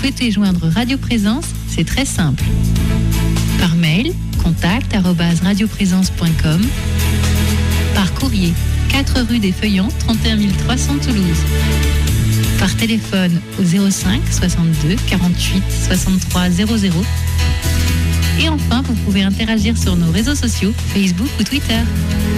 souhaitez joindre Radio Présence, c'est très simple. Par mail, contact@radioprésence.com. Par courrier, 4 rue des Feuillants, 31 300 Toulouse. Par téléphone au 05 62 48 63 00. Et enfin, vous pouvez interagir sur nos réseaux sociaux, Facebook ou Twitter.